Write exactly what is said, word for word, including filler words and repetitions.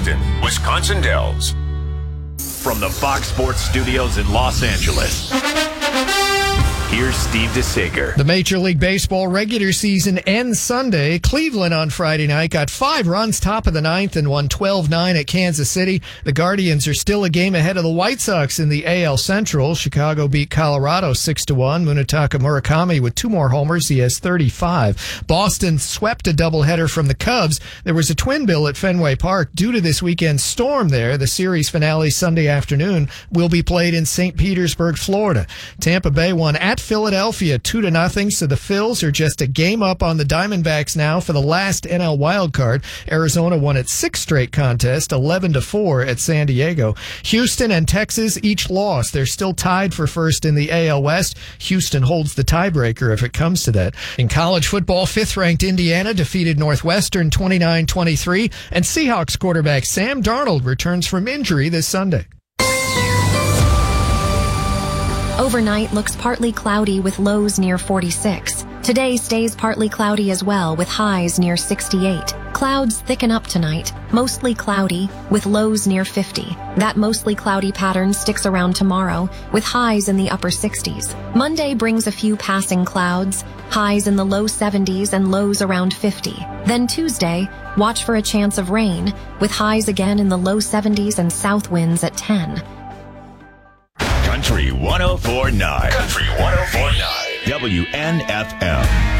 Boston, Wisconsin Dells. From the Fox Sports Studios in Los Angeles, here's Steve DeSager. The Major League Baseball regular season ends Sunday. Cleveland on Friday night got five runs top of the ninth and won twelve nine at Kansas City. The Guardians are still a game ahead of the White Sox in the A L Central. Chicago beat Colorado six to one. Munetaka Murakami with two more homers. He has thirty-five. Boston swept a doubleheader from the Cubs. There was a twin bill at Fenway Park due to this weekend's storm there. The series finale Sunday afternoon will be played in Saint Petersburg, Florida. Tampa Bay won at Philadelphia two to nothing, so the Phils are just a game up on the Diamondbacks now for the last N L wildcard. Arizona won its sixth straight contest, eleven to four at San Diego. Houston and Texas each lost. They're still tied for first in the A L West. Houston holds the tiebreaker if it comes to that. In college football, fifth-ranked Indiana defeated Northwestern twenty-nine twenty-three, and Seahawks quarterback Sam Darnold returns from injury this Sunday. Overnight looks partly cloudy with lows near forty-six. Today stays partly cloudy as well with highs near sixty-eight. Clouds thicken up tonight, mostly cloudy with lows near fifty. That mostly cloudy pattern sticks around tomorrow with highs in the upper sixties. Monday brings a few passing clouds, highs in the low seventies and lows around fifty. Then Tuesday, watch for a chance of rain with highs again in the low seventies and south winds at ten. Country one oh four point nine. Country one oh four point nine. W N F M.